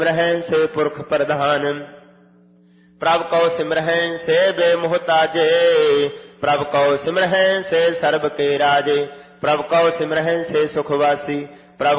सिमरहैं से पुरख प्रधान। प्रभ कौ सिमरहैं से बेमुहताजे, प्रभ कौ सिमरहैं से सर्ब के राजे। प्रभ कौ सिमरहैं से सुखवासी,